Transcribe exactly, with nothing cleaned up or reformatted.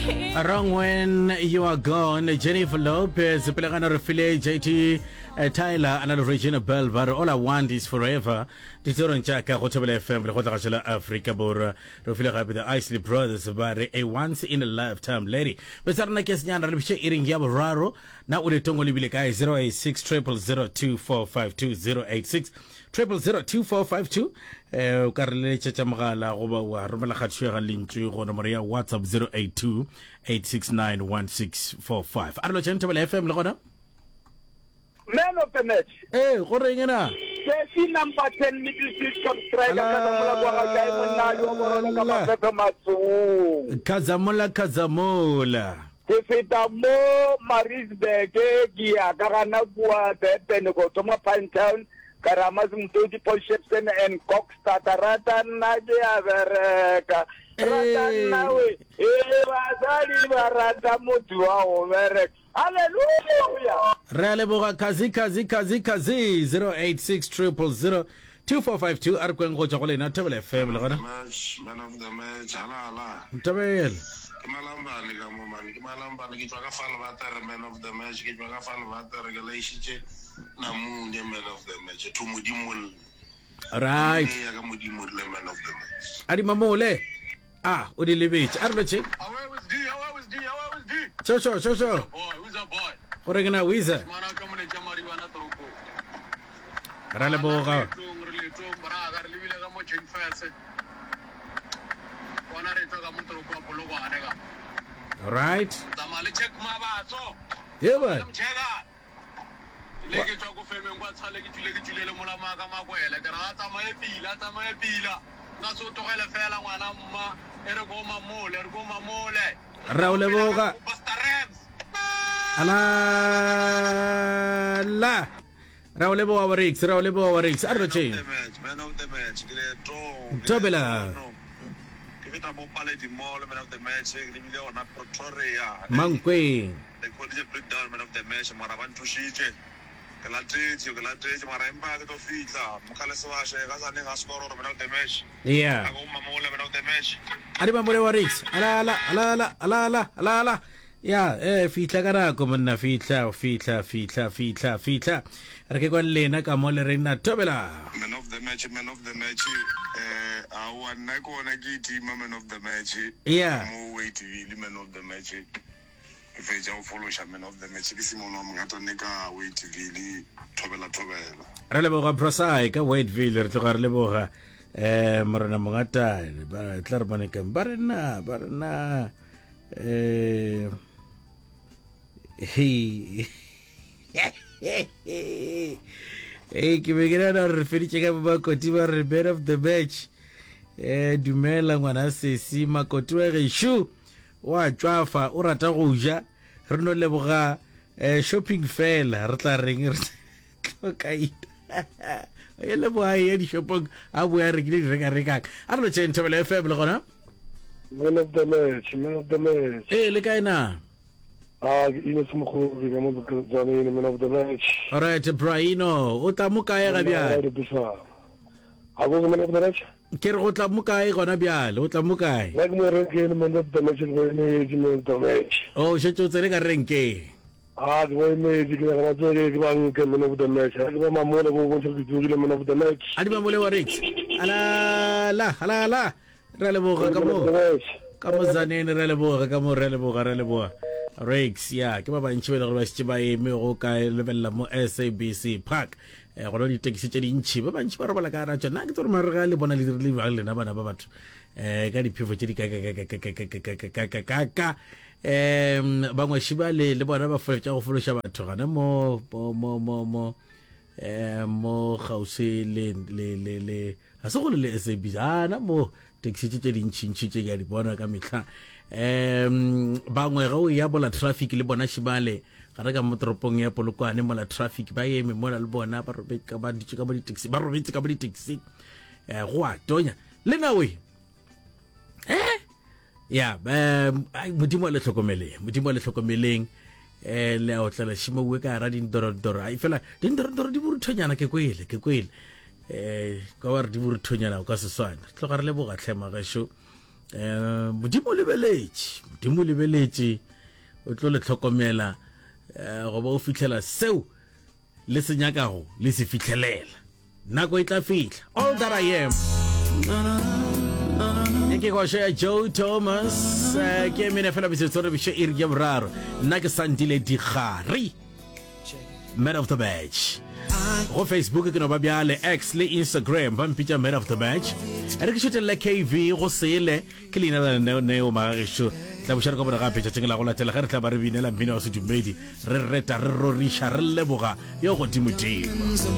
Wrong when you are gone. Jennifer Lopez, Pelagano Refile, J T uh, Tyler, and Regina Bell, but all I want is forever. Titoron Chaka, Hotel F M, Hotel Africa, Bora, Refile with the Isley Brothers, but a once in a lifetime lady. But Sarna Kesyan, Rabisha Eating Yabararo, now with the Tongo Libilika, zero eight six triple zero two four five two zero eight six. Triple zero two four five two. Eh, Karle Chachamala, Roba, Romala Hatshira Linchu, Romaria, WhatsApp zero eight two eight six nine one six four five. Arlo Gentleman F M, Lagona. Man of the match. Eh, Gorengana. Jersey number ten, middle system striker. Kazamola, Kazamola. Tefita mo Marisburg, Gia, Garanagua, Benego, Toma Pine Town. Karamaz mtoti Paul Shepson and Cox Tatarata Nadia Vereka Rata Nawe Evazali Varata Mutua Overek. Hallelujah. Raleboga Kazi Kazi Kazi Kazi zero eight six triple zero two four five two Arkwengo Chokole na Table F M Lagona. Man of the match, hala Tabel. Kimalamba ni kama man, kimalamba ni kitu akafanya water man of the match, kitu akafanya water relationship na munye man of the match, tumudimul. Right. Ni akamudimul man of the match. Adi mamole. Ah, udilibich. Arloche. How was D? How was D? How was D? Cho cho cho cho. Boy, who's a boy? Orengana wiza. Mana kamu ni jamari wana toko. Raleboga. Ngurli tu bara agar libile kamu chinfase. Wana reto kamu toko apolo ko adega. Right. Tamale check maba so. Yeah, man. Chega. Leke choko filme ngwa tsale ki tule ki tule le mola ma ka ma ko ele kara ta ma e pila ta ma e pila. Na so to ele fela ngwana mma ere go mamole ere go mamole. Raleboga. Basta Rams. Ala la. Raleboga Warix, Raleboga Warix. Arloche. Man of the match, Gleto. Tobela. Kivita Mopale di Mall, man of the match, Glimile on a Protoria. Mankwe. The quality breakdown, man of the match, Maravan Tushije. Galate, you Galate, Maramba, the Fita, Mukalaswasha, Gazan, Ascoro, man of the match. Yeah. Mamola, man of the match. Adibamole Warix. Ala ala ala ala ala ala ala. Ya, eh, fitla gara como na fitla, fitla, fitla, fitla, fitla. Arke kwa lena kamole reina Tobela. Man of the match, man of the match. Eh, our Nako Nagiti, man of the match. Yeah. More weight, man of the match. If I don't follow man of the match, this is Mono Matanica, weight, really, Tobela Tobela. Releboga prosai ka Whiteville re tloga re leboga eh morena mongata ba tlarabane ka barena barena eh he eh ke be gena na re feditse ka ba koti ba re bed of the match eh dumela ngwana se si makoti wa ge shu wa tšwafa o rata go ja re no leboga eh shopping fair re tla reng re tlokaita ele boy e di shopong a boya re kile re ka re ka a re tsheng Tobela F M le gona Man of the match, man of the match. eh le kaina Ah, ine se mo go ga mo ka tsane man of the match. alright Braino o tla mo kae ga bya A go man of the match. ke re go tla mo kae gona bya o tla mo kae Like mo re ke man of the match go ne man of the match. o shetso tsele ka renke Ah, go ne di ga ma tsore ke ba ke man of the match. Ha ke ba mamola go go tsore di man of the match. adi ba mole wa Rex ala la ala la re le boga ka mo ka mo zanene re le boga ka mo re le boga re le boga Rex ya ke ba bantši ba le go ba se ba eme go ka lebella mo S A B C Park eh go di taxi tše dintšhi ba bantši ba robala ka ra tsona ke tsore mare ga le bona le le ba le na bana ba batho eh ka diphefo tše di ka ka ka ka ka ka ka ka em bangwe shiba le le bona ba fetša go fološa batho gana mo mo mo mo eh mo gausi le le le le a se go le S A B C ana mo taxi tše dintšhi tše ya di bona ka mehla em bangwe ga o ya bola traffic le bona shibale ga re ka mo toropong ya Polokwane mola traffic ba eme mola le bona ba robetse ka ba ditše ka ba di taxi ba robetse ka ba di taxi eh go a tonya le nawe eh ya ba modimo le tlhokomele modimo le tlhokomeleng eh le o tla shimo we ka ra din doro doro ai fela din doro doro di buruthonyana ke kwele ke kwele eh ka wa re di buruthonyana o ka se swana tlo ga re le boga tlhema ga sho eh modimo le beletši di mo lebeletse o tlo le tlhokomela go ba o fitlhela seo le se nyakago le se fitlhelela nako e tla fitla. All that I am ke go share Joe Thomas ke mena fela bisetso re bishe iri ya boraro nna ke Sandile Digari Man of the Match go Facebook ke no ba bjale X le Instagram ba mpitša Man of the Match re ke shotela K V go sele ke lena la neo magagesho tla bushara ka bona gape tša tsengela go latela ga re tla ba re binela mmino wa sedumedi re reta re rorisha re leboga yo go dimodimo.